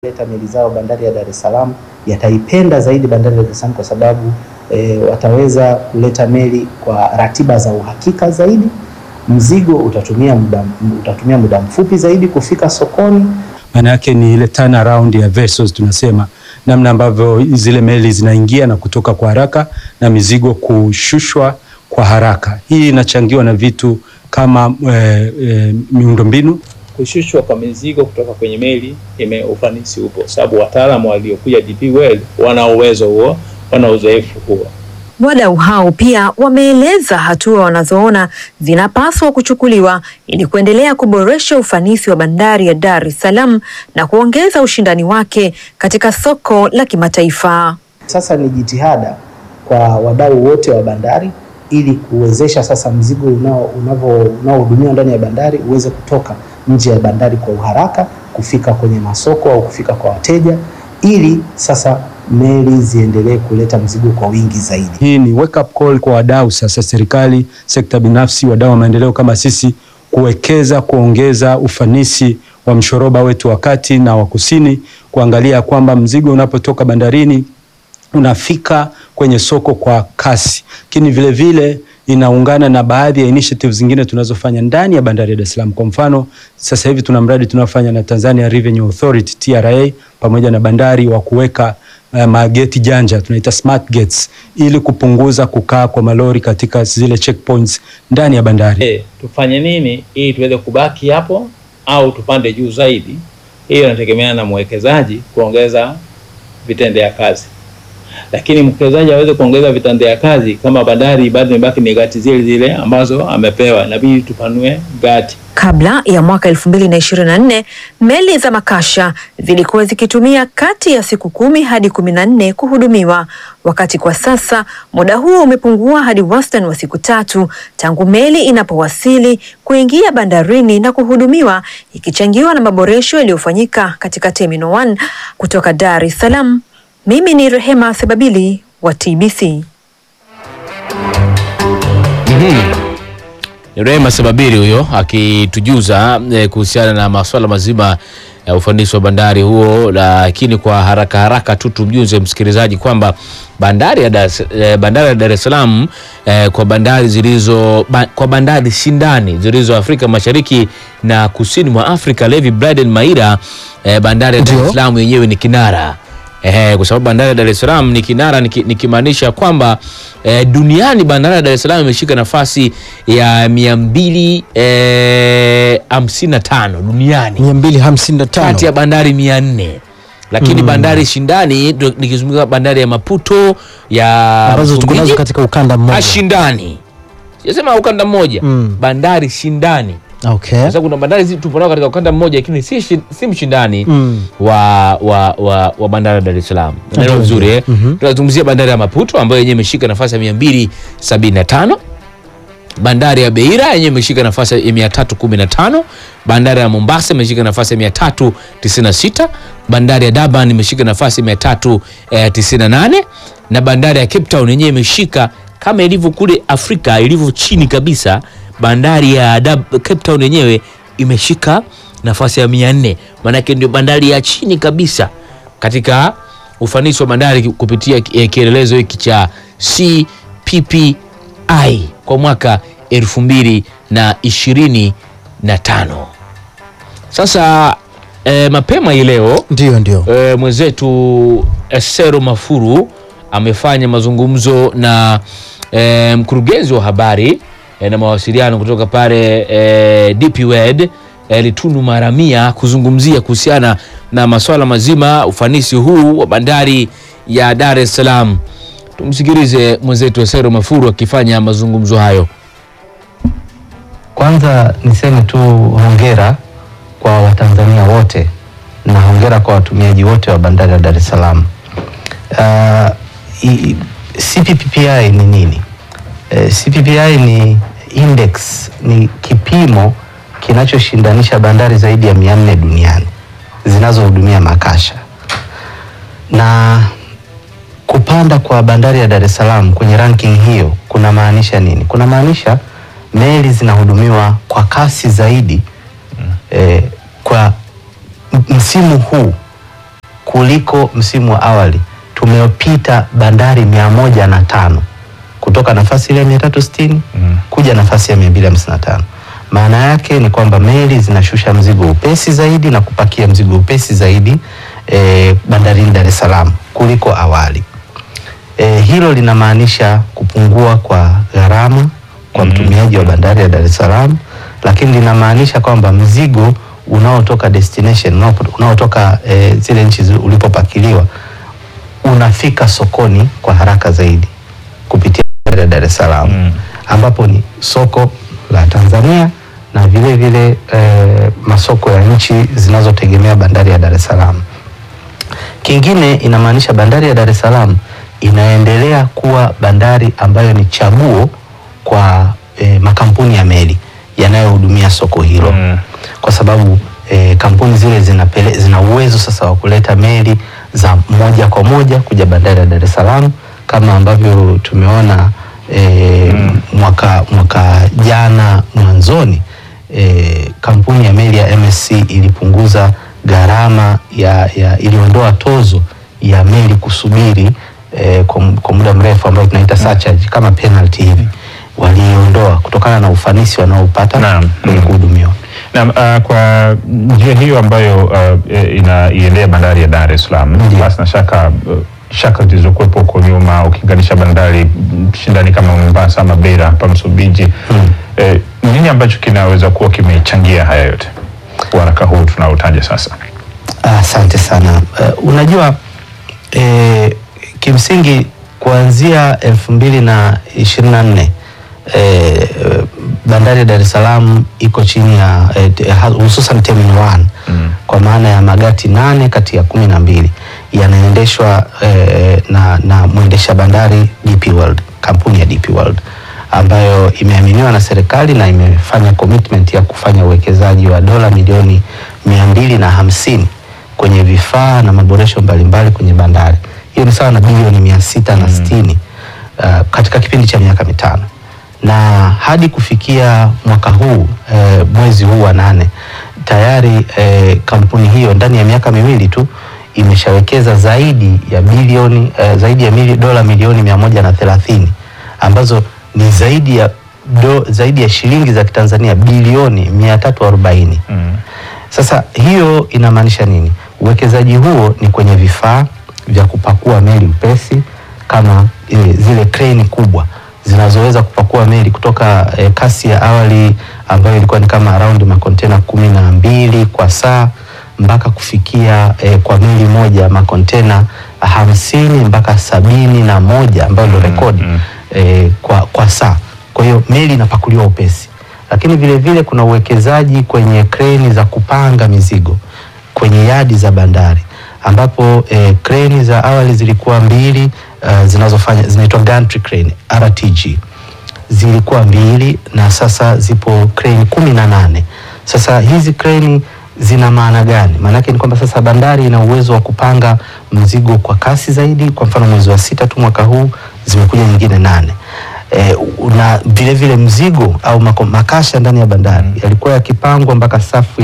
leta meli zao bandari ya Dar es Salaam yataipenda zaidi bandari ya Dar es Salaam kwa sababu wataweza kuleta meli kwa ratiba za uhakika zaidi. Mzigo utatumia muda mfupi zaidi kufika sokoni. Maana yake ni ile turnaround ya vessels, tunasema namna ambavyo zile meli zinaingia na kutoka kwa haraka na mizigo kushushwa kwa haraka. Hii inachangiwa na vitu kama miundombinu. Kushushwa kwa mizigo kutoka kwenye meli ufanisi upo, sababu wataalamu waliokuja DP World wana uwezo huo, wana uzoefu huo. Wadau hao pia wameeleza hatua wanazoona zinapaswa kuchukuliwa ili kuendelea kuboresha ufanisi wa bandari ya Dar es Salaam na kuongeza ushindani wake katika soko la kimataifa. Sasa ni jitihada kwa wadau wote wa bandari ili kuwezesha sasa mzigo unaohudumiwa ndani ya bandari uweze kutoka nje ya bandari kwa uharaka kufika kwenye masoko au kufika kwa wateja, ili sasa meli ziendelee kuleta mzigo kwa wingi zaidi. Hii ni wake up call kwa wadau sasa, serikali, sekta binafsi, wadau wa maendeleo kama sisi, kuwekeza kuongeza ufanisi wa mshoroba wetu wa kati na wa kusini, kuangalia kwamba mzigo unapotoka bandarini unafika kwenye soko kwa kasi. Lakini vile vile inaungana na baadhi ya initiatives zingine tunazofanya ndani ya bandari ya Dar es Salaam. Kwa mfano, sasa hivi tuna mradi tunafanya na Tanzania Revenue Authority TRA pamoja na bandari wa kuweka mageti janja, tunaita smart gates, ili kupunguza kukaa kwa malori katika zile checkpoints ndani ya bandari. Tufanye nini ili tuweze kubaki hapo au tupande juu zaidi? Hiyo inategemeana na mwekezaji kuongeza vitendea kazi. Lakini mwekezaji aweze kuongeza vitendea kazi kama bandari bado imebaki ni gati zile ambazo amepewa, inabidi tupanue gati. Kabla ya mwaka 2024, meli za makasha zilikuwa zikitumia kati ya siku 10 hadi 14 kuhudumiwa, wakati kwa sasa muda huo umepungua hadi wastani wa siku 3 tangu meli inapowasili kuingia bandarini na kuhudumiwa, ikichangiwa na maboresho yaliyofanyika katika Terminal 1. Kutoka Dar es Salaam, mimi ni Rehema Sebabili wa TBC. Ni Rehema Sebabili huyo akitujuza kuhusiana na masuala mazima ya ufanisi wa bandari huo. Lakini kwa haraka tu tumjuze msikilizaji kwamba bandari ya Dar es Salaam kwa bandari shindani zilizo Afrika Mashariki na Kusini mwa Afrika, Levi Braden Maira, bandari ya Dar es Salaam yenyewe ni kinara. Kwa sababu bandari ya Dar es Salaam ni kinara, nikimaanisha kwamba duniani bandari ya Dar es Salaam imeshika nafasi ya 255 duniani. 255 kati ya bandari 400. Lakini bandari shindani nikizungumza bandari ya Maputo ya ambazo tuko nazo katika ukanda mmoja. Shindani. Sijasema ukanda mmoja, bandari shindani. Okay. Sasa kuna bandari tupo nao katika ukanda mmoja lakini si mshindani wa bandari ya Dar es Salaam. Ndio vizuri tunazungumzia bandari ya Maputo ambayo yenyewe imeshika nafasi ya 275. Bandari ya Beira yenyewe imeshika nafasi ya 315. Bandari ya Mombasa imeshika nafasi ya 396. Bandari ya Durban imeshika nafasi ya 398 na bandari ya Cape Town yenyewe imeshika, kama ilivyo kule Afrika ilivyo chini kabisa, bandari ya Cape Town yenyewe imeshika nafasi ya 400. Maana yake ndio bandari ya chini kabisa katika ufanisi wa bandari kupitia kielelezo hiki cha CPPI kwa mwaka 2025. Sasa mapema hii leo ndio mwenzetu Esero Mafuru amefanya mazungumzo na mkurugenzi wa habari na mawasiliano kutoka pale DP World, Litunu Maramia, kuzungumzia kuhusiana na masuala mazima ufanisi huu wa bandari ya Dar es Salaam. Tumsikilize mwenzetu Esero Mafuru akifanya mazungumzo hayo. Kwanza niseme tu hongera kwa Watanzania wote na hongera kwa watumiaji wote wa bandari ya Dar es Salaam. CPPI ni nini? CPPI ni index, ni kipimo kinachoshindanisha bandari zaidi ya 400 duniani zinazohudumia makasha. Na kupanda kwa bandari ya Dar es Salaam kwenye ranking hiyo kuna maanisha nini? Kuna maanisha meli zinahudumiwa kwa kasi zaidi kwa msimu huu kuliko msimu wa awali. Tumepita bandari 105 kutoka nafasi ile 360 kuja nafasi ya 255. Maana yake ni kwamba meli zinashusha mzigo upesi zaidi na kupakia mzigo upesi zaidi bandarini Dar es Salaam kuliko awali. Hilo linamaanisha kupungua kwa gharama kwa mtumiaji wa bandari ya Dar es Salaam, lakini linamaanisha kwamba mzigo unaotoka destination, unaotoka zile nchi ulipopakiliwa unafika sokoni kwa haraka zaidi kupitia Dar es Salaam, ambapo ni soko la Tanzania na vile vile masoko ya nchi zinazotegemea bandari ya Dar es Salaam. Kingine inamaanisha bandari ya Dar es Salaam inaendelea kuwa bandari ambayo ni chaguo kwa makampuni ya meli yanayohudumia soko hilo. Kwa sababu kampuni zile zina uwezo sasa wa kuleta meli za moja kwa moja kuja bandari ya Dar es Salaam, kama ambavyo tumeona mwaka jana mwanzoni kampuni ya meli ya MSC ilipunguza gharama iliondoa tozo ya meli kusubiri kwa muda mrefu ambayo tunaita surcharge kama penalty hivi, waliondoa kutokana na ufanisi wanaopata kwenye kuhudumiwa. Kwa njia hiyo ambayo inaiendea bandari ya Dar es Salaam, basi na shaka zilizokuwepo huko nyuma ukilinganisha bandari shindani kama Mombasa ama Beira hapa Msumbiji, nini ambacho kinaweza kuwa kimechangia haya yote waraka huu tunaotaja sasa? Asante sana. Unajua kimsingi kuanzia 2024 bandari ya Dar es Salaam iko chini ya hususan Terminal 1 kwa maana ya magati 8 kati ya 12 yanaendeshwa na mwendesha bandari DP World, kampuni ya DP World ambayo imeaminiwa na serikali na imefanya commitment ya kufanya uwekezaji wa dola milioni 250 kwenye vifaa na maboresho mbalimbali kwenye bandari. Hiyo ni sawa na bilioni 660 katika kipindi cha miaka 5. Na hadi kufikia mwaka huu mwezi huu wa 8 tayari kampuni hiyo ndani ya miaka 2 tu imeshawekeza zaidi ya dola milioni 130 ambazo ni zaidi ya shilingi za Kitanzania bilioni 340. Sasa hiyo inamaanisha nini? Uwekezaji huo ni kwenye vifaa vya kupakua meli upesi kama zile crane kubwa zinazoweza kupakua meli kutoka kasi ya awali ambayo ilikuwa ni kama around makontena 12 kwa saa mpaka kufikia kwa meli moja makontena 50 mpaka 71 ambayo ndio rekodi kwa saa. Kwa hiyo meli inapakuliwa upesi, lakini vile vile kuna uwekezaji kwenye kreni za kupanga mizigo kwenye yadi za bandari ambapo kreni za awali zilikuwa 2 zinaitwa gantry crane RTG, zilikuwa 2 na sasa zipo kreni 18. Sasa hizi kreni zina maana gani? Maana yake ni kwamba sasa bandari ina uwezo wa kupanga mzigo kwa kasi zaidi. Kwa mfano mwezi wa 6 tu mwaka huu zimekuja nyingine 8. Na vile vile mzigo au makasha ndani ya bandari yalikuwa yakipangwa mpaka safu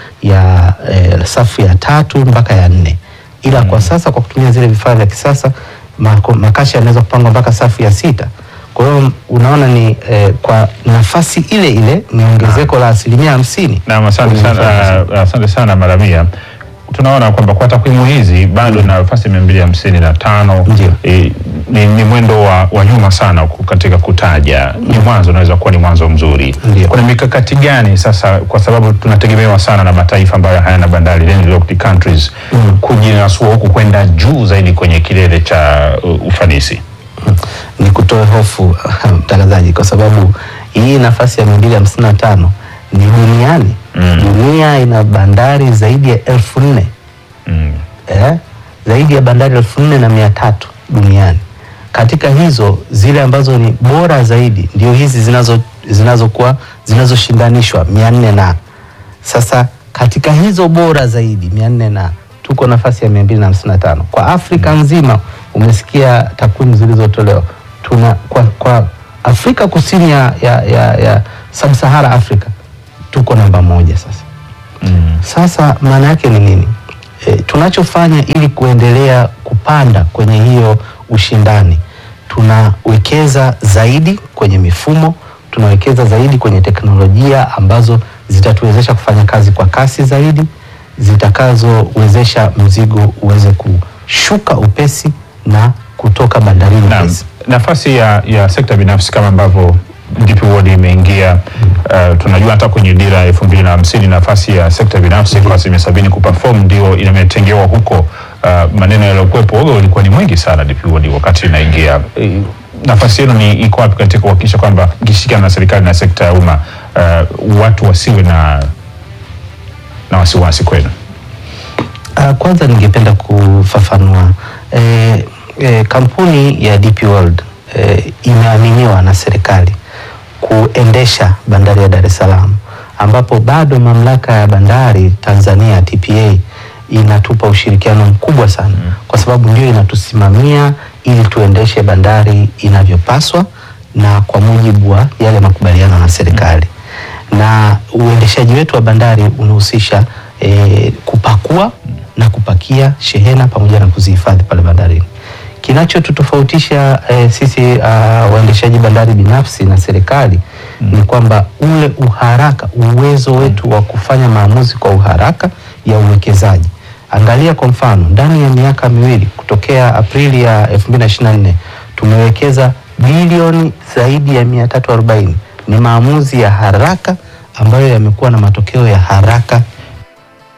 ya 3 mpaka ya 4, ila kwa sasa kwa kutumia zile vifaa vya kisasa makasha yanaweza kupangwa mpaka safu ya 6. Kwa hiyo unaona ni kwa nafasi ile ile ni ongezeko la 50%. Na asante sana Maramia. Tunaona kwamba kwa takwimu hizi bado na nafasi 255 ni mwendo wa nyuma sana katika kutaja. Ni mwanzo, unaweza kuwa ni mwanzo mzuri. Kuna mikakati gani sasa, kwa sababu tunategemewa sana na mataifa ambayo hayana bandari, landlocked countries, kujinasua huku kwenda juu zaidi kwenye kilele cha ufanisi? Ni kutoa hofu mtangazaji, kwa sababu hii nafasi ya 255 ni duniani. Dunia ina bandari zaidi ya 4,000. Zaidi ya bandari 4,300 duniani. Katika hizo zile ambazo ni bora zaidi ndio hizi zinazoshindanishwa 400 na. Sasa katika hizo bora zaidi 400 na tuko nafasi ya 255. Kwa Afrika nzima umesikia takwimu zilizotolewa. Kwa Afrika Kusini ya Sub-Sahara Africa tuko namba 1 sasa. Sasa maana yake ni nini? Tunachofanya ili kuendelea kupanda kwenye hiyo ushindani, tunawekeza zaidi kwenye mifumo, tunawekeza zaidi kwenye teknolojia ambazo zitatuwezesha kufanya kazi kwa kasi zaidi, zitakazowezesha mzigo uweze kushuka upesi na kutoka bandarini upesi. Nafasi ya sekta binafsi kama ambavyo DP World imeingia, tunajua hata kwenye dira ya 2050 nafasi ya sekta binafsi kwa 70% kuperform ndio imetengewa huko. Maneno yaliyokuwepo wewe ulikuwa ni mwingi sana DP World wakati inaingia. Nafasi yenu ni iko wapi katika kuhakikisha kwamba mkishirikiana na serikali na sekta ya umma watu wasiwe na wasiwasi kwenu? Kwanza ningependa kufafanua kampuni ya DP World imeaminiwa na serikali kuendesha bandari ya Dar es Salaam, ambapo bado mamlaka ya bandari Tanzania TPA inatupa ushirikiano mkubwa sana, kwa sababu ndio inatusimamia ili tuendeshe bandari inavyopaswa na kwa mujibu wa yale makubaliano na serikali. Na uendeshaji wetu wa bandari unahusisha kupakua na kupakia shehena pamoja na kuzihifadhi pale bandarini. Kinachotutofautisha sisi waendeshaji bandari binafsi na serikali ni kwamba ule uharaka, uwezo wetu wa kufanya maamuzi kwa uharaka ya uwekezaji. Angalia kwa mfano, ndani ya miaka miwili kutokea Aprili ya 2024 tumewekeza bilioni zaidi ya 340. Ni maamuzi ya haraka ambayo yamekuwa na matokeo ya haraka